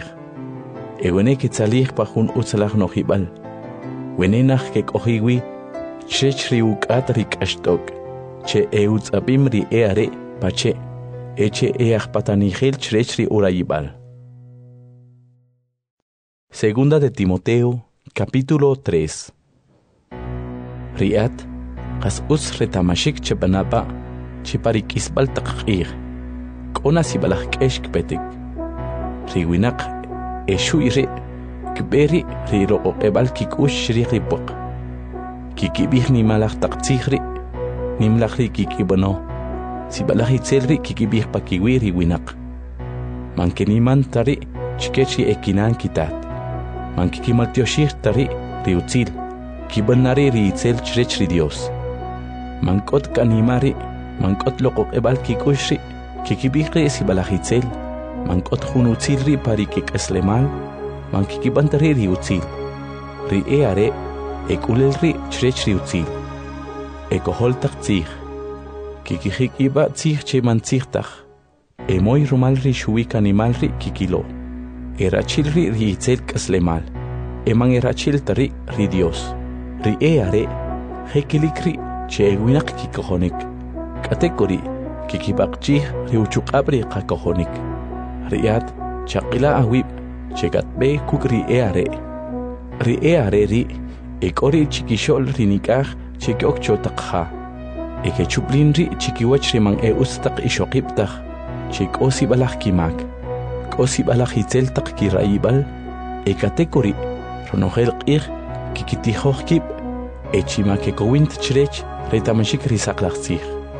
Ewenek itzalih pajun utzalaj nojibal. Wenenaj kekohiwi, chechri ukat rikashtok, che eutzabim ri eare, pache, eche eajpatanigel chrechri urayibal. Segunda de Timoteo, capítulo tres. Riat, qas us retamashik chebanapa, chiparikisbal taqir, kona sibalaj keshk petik. Riwinak, eshuire, kberi riro ebal kikush ribok. Kikibih ni malaj taqtzihri, nimlajri kikibano. Sibalaj itzelri kikibih pakiwiri winak. Mankeniman tari, chikechi ekinan kitat. Mankikimaltioshir tari, riutzil, kibanari riitzel chrechri Dios. Mankot kanimari, mankot lokok ebal kikushri, kikibihri sibalaj itzel, mankot junutzilri pari kikeslemal, mankikibantari riutzil. Ri eare, ekulelri chrechri utzil. Ekoholtak tzih. Kikijikiba tzih che mantzihtaj. Emoy rumalri shuik animalri kikilo. Erachilri riitzel kaslemal. Eman erachil tari ri Dios. Ri eare, hekilikri che ewinak kikohonik. Katekori, kikibakchih riuchukabri kakohonik. Riat, chakila awib, chegatbe kukri eare. Ri eare ri, ekori chikishol rinikaj chikiok chotakha. Eke chuplinri chikiwach riman e ustak ishokiptaj, chik osi balaj kimak. Kosi balaj itzel tak kirayibal, ekatekori, ronogel qir, kikitijoj kip, echimakekowint chrech, retamashik risaqlaqtzih.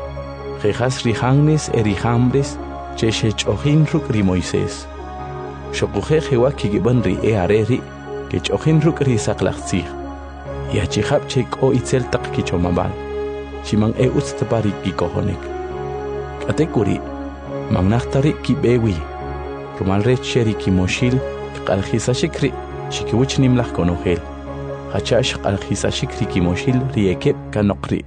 Jejas rihangnes erijambres, cheshech ojin ruk ri Moisés. Shokuje jewa kigiban ri eareri, kech ojin ruk risaqlaqtzih. Yachihab chek o itzel tak kichomabal. Chimang e utstapari kikohonik. Katekuri, mamnachtari kibewi. Rumalre cheri kimoshil, qalhisashikri, chikiwich nimlach konogel. Hachash qalhisashikri kimoshil riekep kanokri.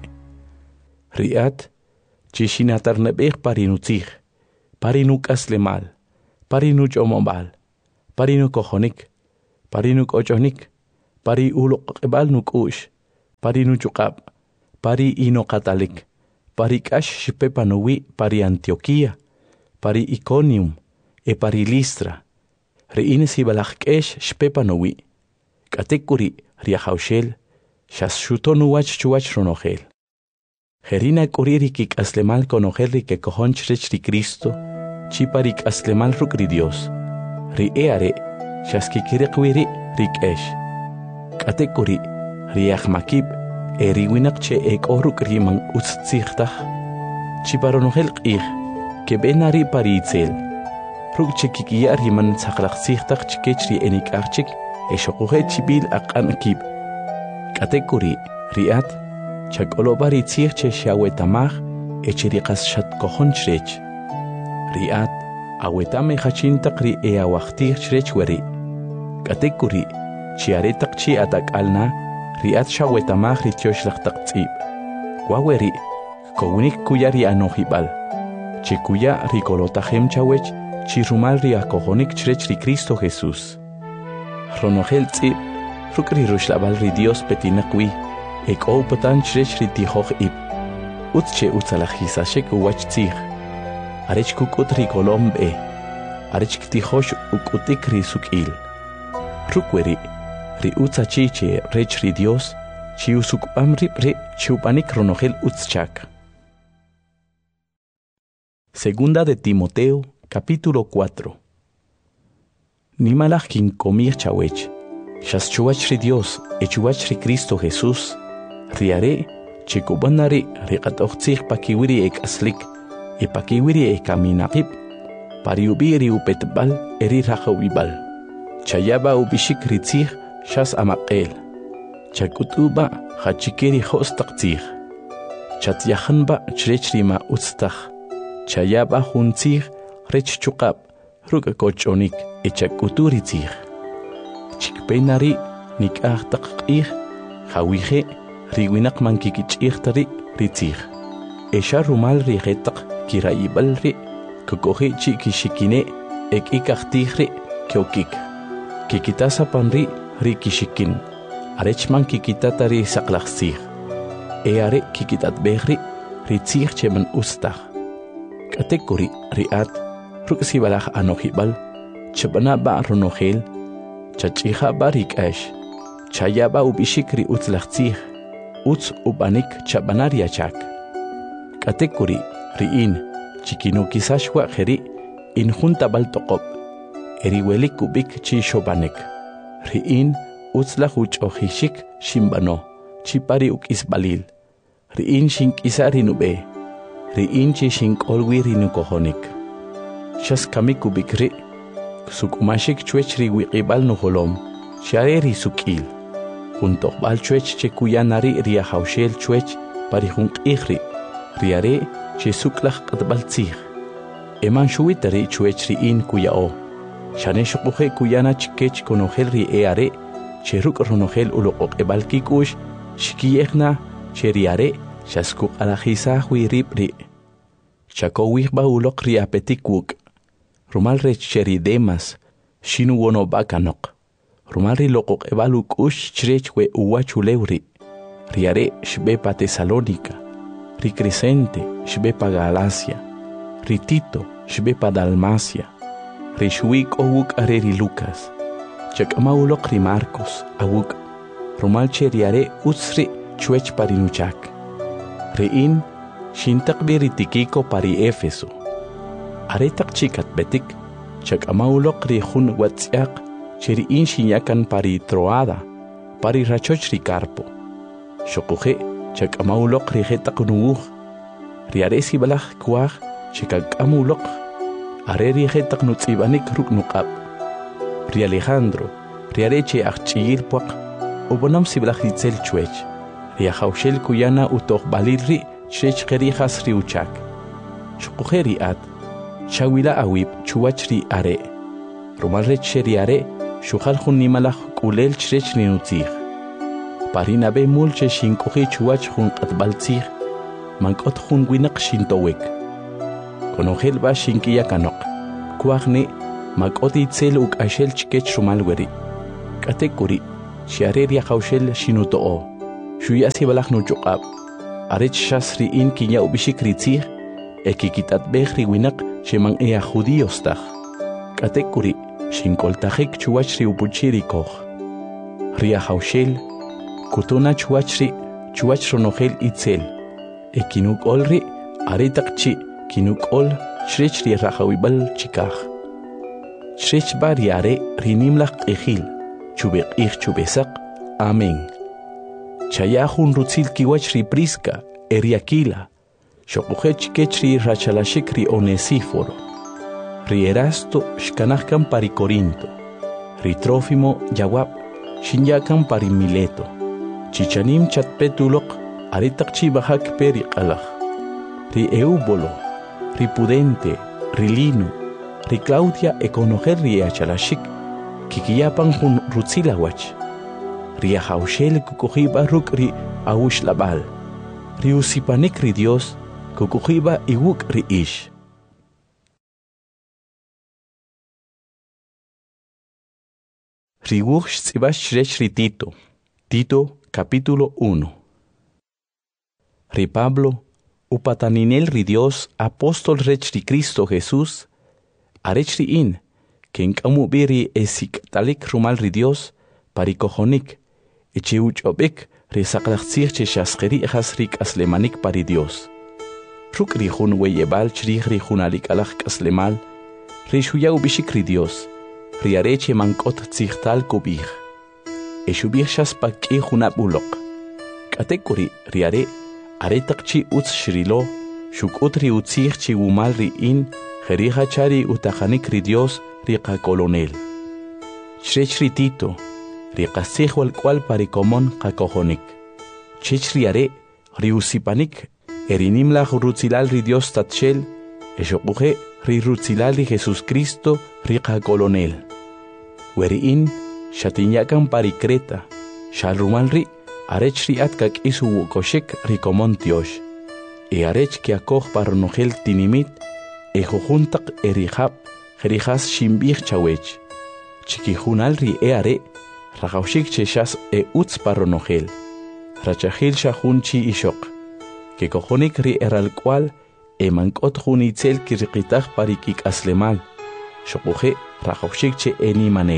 Riat, chishinatarnebeh parinutzih, parinuk aslemal, parinuch omobal, parinu kohonik, pari nukochonik, pari uloqebal nukush, pari nuchukab, pari inokatalik, pari kash shipepanowi, pari Antioquía, pari Iconium, e pari Listra, reine sibalakkesh shpepanowi, katekuri riahaushel, shas shutonuwach chuwach ronogel. Gerina kuririkik aslemal konogerri que cojonchrech ri Cristo, chiparik aslemal rukri Dios, ri eare, shaskikirikwiri rik esh. Katekuri, riachmakib, eriwinakche ek oruk riman utzichtach, chiparonogel qih, que benari paritzel, rukche kikia riman tsaklachzichtach chikechri enikachik, eshokuhe chibil akankib. Katekuri, riat, chakolobar itzirche shawetamach, echirikas shatkohonchrech. Riat, awetame hachintak ri eawachtirchrech weri. Katekuri, chiaretak chi atak alna, riat shawetamach ritioshachtak tzib. Waweri, kounik kuyari anohibal. Chikuya rikolotahem chawech, chirumal riakohonik chrech ri Cristo Jesús. Ronogel tzib, rukri rushlabal ri Dios petinakwi. Ek o potan chrech ri tihoch ib. Utche utzalachisashek uwach tzig. Arech kukut ri kolombe. Arech ktihosh ukutik ri sukil. Rukweri, ri utzachiche rech ri Dios, chi usukpam ri pre chupanik ronogel utzchak. Segunda de Timoteo, capítulo cuatro. Nimalach kin komir chawech. Shas chuach ri Dios, e chuach ri Cristo Jesús. Riare, chikubanari riqatochtzig pakiwiri ek aslik, e pakiwiri ek aminaqib, pariubiri upetbal eri rajawibal. Chayaba ubishik ritzig shas amaqel. Chakutuba hachikeri hostaqtzig. Chatyahanba chrechrima utztach. Chayaba huntzig rech chukab, rukakochonik e chakuturitzig. Chikpenari nik'ahtaqq'ig, hawije riwinak mankikich'igtari ritzig. Esha rumal rigetaq kirayibalri, kukoji chikishikine ekikaqtigri kyokik. Kikitasa panri rikishikin, arechman kikitatari saqlaqsig. Eare kikitatbegri ritzig cheman ustag. Katekuri riat, ruksibalaj anohibal, chabana ba ronogel, chachija barik ash, chayaba ubishikri utzlachtzig, utz ubanik chabanaria chak. Katekuri riin, chikinukisashwa jeri, injunta baltokop, eriwelik ubik chi shobanek. Riin, utzlahuch ohishik shimbano, chipari ukisbalil. Riin shinkisari nube, riin chi shinkolwi rinukohonik. Shas kamik ubikri, sukumashik chuech riwiqibal nuholom, shareri sukil. Juntok bal chuech chekuyanari riahaushel chuech parihunk ihri, riare che suklach qatbaltzig. Eman shuitari chuech riin kuyao. Shaneshukuhe kuyana chikech konogel ri eare, che ruk ronogel uloqok ebalkikush, shikiyegna, che riare, shaskuk alajisa huiripri. Chakowihba ulok riapetikwuk. Rumal recheri demas, shinu wono bakanok. Rumal ri lokok ebaluk ush chrechwe uwachulewri. Riare shbepa Tesalónica. Ri Crescente shbepa Galacia. Ri Tito shbepa Dalmacia. Ri shuik owuk areri Lucas. Chakama ulok ri Marcos awuk. Rumal che riare utsri chuech parinuchak. Riin shintakbi ri Tikiko pari Éfeso. Aretak chikat betik, chak amaulok ri hun watziak, cheri in shinyakan pari Troada, pari rachoch ri Carpo. Shokuhe, chak amaulok ri hetak nuuh, ri aresi balach kuach, chikak amulok, are ri hetak nutzibanik ruk nukab. Ri Alejandro, ri areche achchigir puak, ubonam si balach ditzel chuech, ri ahaushel kuyana utoh balirri, chech kerijas ri uchak. Shokuhe ri at, Shawila awib chuachri are. Rumalrech sheri are, shukhal khun nimalach kulel chrech ninutzig. Parina be mulche shinkohi chuach khun qatbaltzig, mankot khun winak shintowek. Konogel ba shinkiya kanok. Kuachne, makot itzel uk ashel chkech rumalweri. Katekuri, Shiareria Haushel Shinuto, Shuyasi Balach Nuchukab, Arech Shasri in Kinya Ubishikritzir, Ekikitat Behri Winak, Sheman Ea Judiostach, Katekuri, Shinkoltajek Chuachri Upuchiri Koch, Ria Haushel, Kutuna Chuachri, Chuachronogel Itzel, Ekinuk Olri, Aretakchi, Kinuk Ol, Shrechri Rahawibal Chikach. Shrech Bariare, Rinimlach Ejil, Chubek Ich Chubesak, Amén. Chayahun Rutzil Kiwachri Priska, Eriakila, Shokuhech Kechri Rachalashikri Onesíforo, Rierasto Shkanachkan Pari Corinto, Ritrófimo Yawab, Shinyakan Pari Mileto, Chichanim Chatpetulok, Aretakchi Bahak Peri Alach, Ri Eubolo, Ri Pudente, Rilinu, Ri Claudia Econoger Riachalashik, Kikiyapan Hun Rutzilawach, Ria Haushel Kukuhiba Ruk Ri Aush Labal, Ri Usipanik Ri Dios, Kukuhiba Iwuk Ri Ish. Ri Wuch Tzibash Shrech Ri Tito, Tito capítulo uno. Ri Pablo, Upataninel Ri Dios, Apóstol Rech Ri Cristo Jesús, Arech Ri In, Ken Kamubiri Esik Talik Rumal Ri Dios, Parikohonik, Echiuch Obek, Ri Saklachzir Cheshasgeri Hasrik Aslemanik Pari Dios. Ruk Ri Hun Weyebal Chrich Ri Hunalik Alach Aslemal, Ri Shuyau Bishik Ri Dios, Ri Areche Mankot Tzihtal Kubich, Eshubich Shaspak E Hunabulok, Katekuri Ri Are, Aretakchi Utz Shrilo, Shukut Ri Utzich Chi Umal Ri In, Jeriha Chari Utahanik Ri Dios, Riqa Colonel. Shrech Ri Tito, Riqa Sejo al cual Parikomon Kakohonik. Chech Ri Are, Ri Usipanik, Erinimla Rutzilal Ri Dios Tatchel, Eshokuhe Ri Rutzilal Ri Jesus Cristo, Riqa Colonel. Weriin, Shatinyakan Parikreta, Shalrumal Ri, Arech Ri Atkak Isu Wukoshek Rikomon Tiosh, E Arech Kiakoch Paronogel Tinimit, Ejojuntak Erihab, Jerijas Shimbich Chawech, Chikijunal Ri Eare, Rajaushik Cheshas E Utz Paronogel, Rachahil Shahunchi Ishok, que cojonik Ri Eral cual, E Mankot Junitzel Kirikitach Parikik Aslemal, Shokuhe, Rajaushik Che Eni Manel.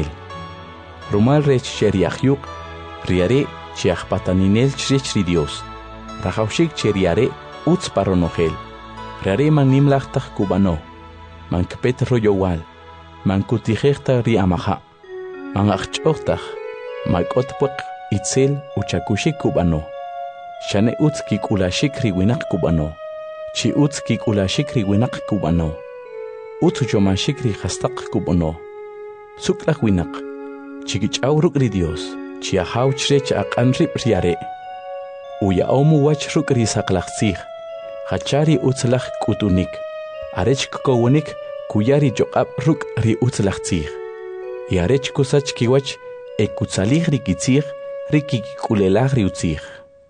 Rumal Rech Cheriahyuk, Riare, Chiachpataninel Chrech Ri Dios, Rajaushik Cheriare, Utz Paronogel. Rare manim lachtach kubano, man kpet royowal, man kutijechta ri amaha, man achchochtach, makotpok itzel uchakushi kubano, shane utski kulashik riwinak kubano, chi utski kulashik riwinak kubano, utuchomashik ri hastak kubano, suklak winak, chikichauruk ri Dios, chi ahau chrech akanrip riare, uya omu wachruk ri saklachzich, Hachari utzlach kutunik, arech kowonik, kuyari joab ruk ri utzlach tzich. Y arech kusach kiwach, e kutzalich ri kitzich, ri kikulelach ri utzich.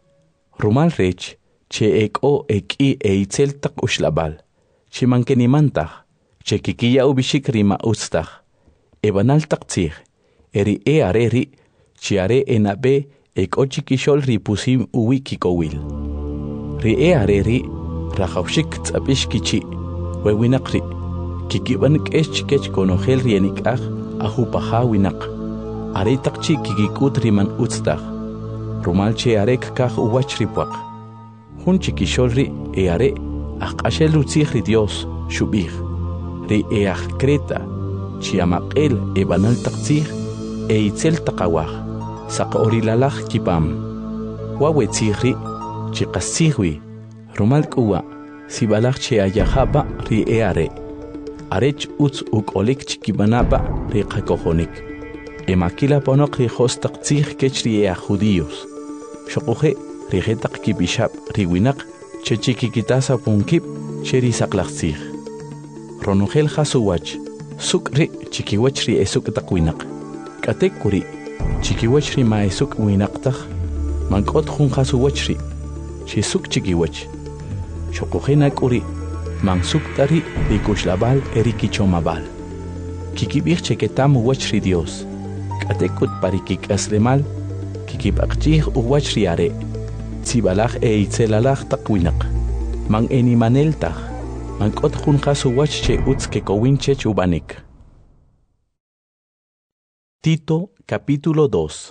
Rumal rech, che ek o ek i e itzel tak ushlabal, che mankenimantach, che kikiya ubishik ri ma utztach, e banal tak tzich, eri e are ri, che are enabe ek o chikishol ri pusim uwi kikowil. Ri e are ri, Rajaushik Tzabish Kichi, Wewinakri, Kikiban Kech Kech Konogel Rienikach, Ahupaha Winak, Aretakchi Kikikut Riman Utstach, Rumalche Arek Kach Uwachripwak, Hunchikisholri E Are, Akashel Utzihri Dios, Shubich, Ri Each Kreta, Chiamakel E Banal Takzich, E Itzel Takawach, Sakaorilalach Kipam, Wawetzihri, Chikasihwi, Rumal Kuwa, Sibalach che ayahaba ri eare. Arech utz uk olik chikibanaba ri kakohonik. Emakila ponok ri hostak tzich kech ri ea judíos. Shokuhe ri getak kibishab ri winak che chikikitasa punkip che ri saklach tzich. Ronogel hasuwach, suk ri chikiwach ri esuk takwinak. Katek kuri, chikiwach ri ma esuk winaktak. Mankot hun hasuwach ri, che suk chikiwach. Shokuhena kuri, man suktari rikushlabal erikichomabal. Kikibich cheketam wach ri Dios. Katekut parikik aslemal, kikipakchih uwach riare, Zibalach e itzelalach takwinak, man enimaneltach, man kot junjas uwach che utz que kowinche chubanik. Tito capítulo dos.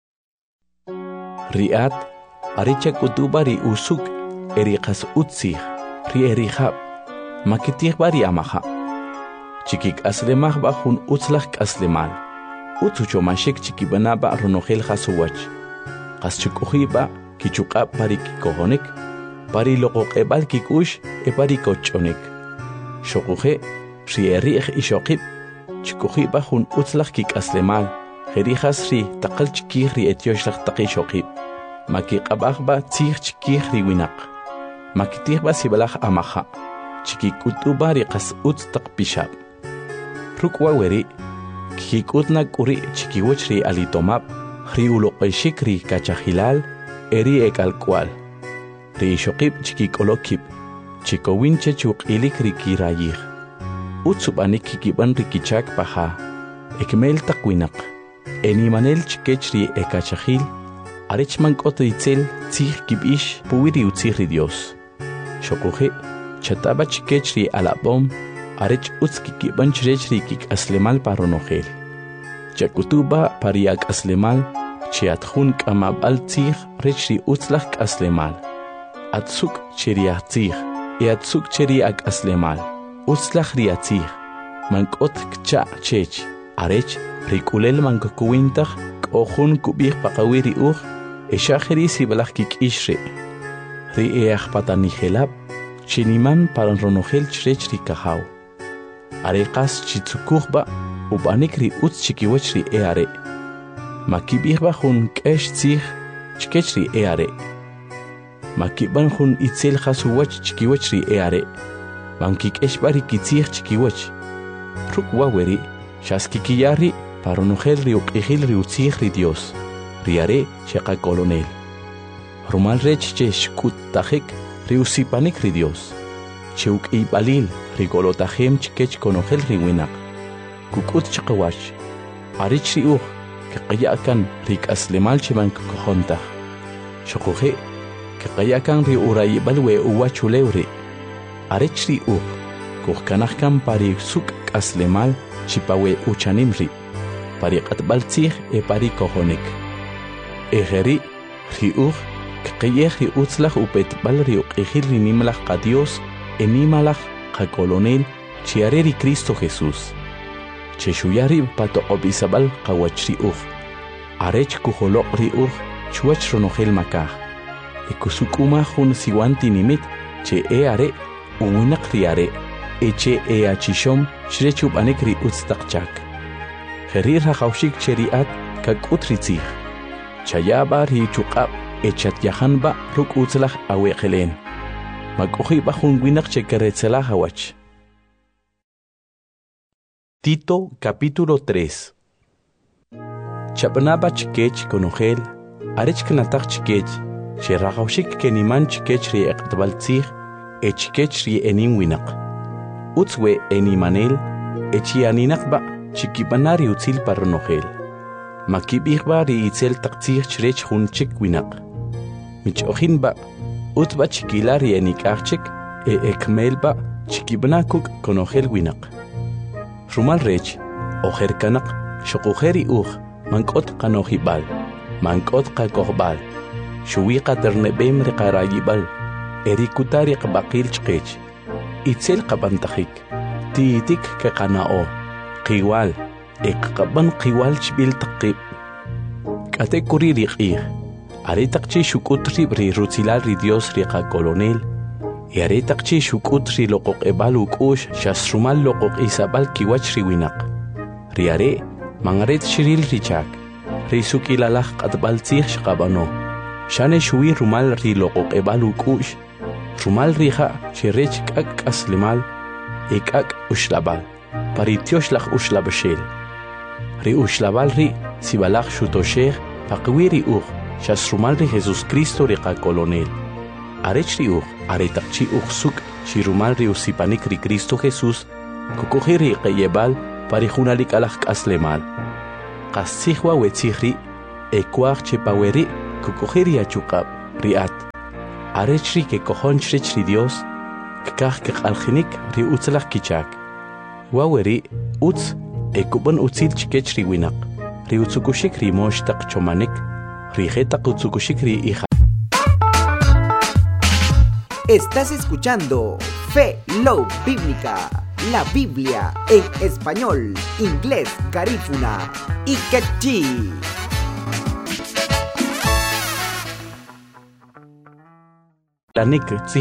Riat, aricha kutubari usuk, erikas utzig, ri erihab, makitig bari amaha. Chikik aslemah bajun utzlach aslemal. Utsucho mashek chikibanaba ronogel hasuwach. Kaschuk kichuqa pari kikohonik, pari loqoq ebal kikush e pari kochonik. Shokuje, ri erih ishokib, chikuji bajun utzlach kik aslemal, jerijas ri takal chikih ri etioslach takishokib. Makikabahba tzih chikih ri winak. Makitihba sibalach amaha, chikikutuba ri kas utz takpishab. Rukwa weri, kikutna kuri chikiwach ri alitomab, ri uloqeshik ri kachahilal, eri ekalkwal. Ri shokib chikikolokib, chikowinche chukilik ri kirayih. Utsubanik kikiban ri kichak paha, ekmel takwinak. Enimanel chikech ri ekachahil, arichman kotritzel tzih kibish puwiri utzih ri Dios. Shokuje, chataba chikech ri alabom, arech utz kikiban chirech ri kik aslemal paronogel. Chakutuba pariak aslemal, chiatjun kamabal tzih rech ri utzlach aslemal. Atzuk chiriach tzih, e atzuk chiriak aslemal. Utzlach ri atzih, mankot kcha chech, arech rikulel mankokuwintach, kohun kubih pakawiri uch, e shacheri sibalach kik ishre. Ri each patanigelab, chiniman paranronogel chirech ri kahaw. Arekas chitsukuchba, ubanik ri utz chikiwach ri eare. Makibihba jun kesh tzih, chikech ri eare. Makiban jun itzel jasuwach chikiwach ri eare. Mankikesh bari kitzih chikiwach. Rukwa weri, shaskikiyari, paronogel ri uqihil ri utzih ri Dios. Riare cheqa kolonel. Rumal rech che shkut tajik, ri usipanik ri Dios. Cheuk ibalil, ri golotajem chikech konogel ri winak. Kukut chikawach. Arich ri uch, kikayakan ri kaslemal chiman kukohontach. Shokuje, kikayakan ri urayibal we uwachulewri. Arich ri uch, kukanachkan pari suk kaslemal chipawe uchanimri. Pari katbal tzih e pari kohonik. Ejeri, ri uch, kikayeh ri utzlach upetbal ri uqihil ri nimalach ka Dios, enimalach ka kolonel, chiare ri Cristo Jesús. Cheshuyari pato obisabal kawach ri uch. Arech kuholok ri uch, chuach ronogel makah. Ekusukuma jun siwanti nimit, che e are, uwinak ri are, eche e achishom, shrechub anek ri utztakchak. Jerir hachaushik cheriat, kak utritzih. Chayaba ri chukab, echat yahanba ruk utzlach awekelen. Makuhi bajun winak chekeretzela hawach. Tito capítulo tres. Chapanaba chikech konogel, arech knatak chikech, cherahaushik keniman chikech ri ekatbaltzih, e chikech ri enin winak. Utzwe enimanel, echianinakba chikibanari utzil paronogel. Makibihba ri itzel taktzih chrech hun chik winak. Mich ohinba, utba chikilari enikachik, e ekmelba chikibanakuk konogel winak. Rumal rech, ojer kanak, shokujeri uch, mankot kanohibal, mankot kakohbal, shuwiqa ternebem reqarayibal, erikutari qabaqil chqech, itzel qabantajik, tiitik keqanao, qiwal, eqqaban qiwal chbil taqib. Katekuri riqih, aretaqchi shukutri ri rutzilal ri Dios riqa kolonel, y aretaqchi shukutri loqoq ebal ukush shasrumal loqoq isabal kiwach ri winak. Riare, mangaret shiril richak, ri sukilalach qatbal tzih shqabano, shane shui rumal ri loqoq ebal ukush, rumal riha shirech kak aslimal, ekak ushlabal, paritiosh ushlabashel. Ri ushlabal ri sibalach shutoshech, paqwiri uch, shasrumal ri Jesus Cristo riqa kolonel. Arech ri uch, aretaqchi uch suk, shirumal ri usipanik ri Cristo Jesús, kukuhi ri qayebal, parijunalik alach aslemal. qasihwa wetzihri ekwaq chepaweri kukujiri achukab riat arechri ke kohonchri Dios kah ke alkhinik ri utzlaq kichak waweri utz ekubon utzil chikechri winaq ri utzukushik ri moshtaq chomanik ri jetaq utzukushik ri hija. Estás escuchando Fe Love Bíblica, la Biblia en español, inglés, garífuna y quechí. Lanik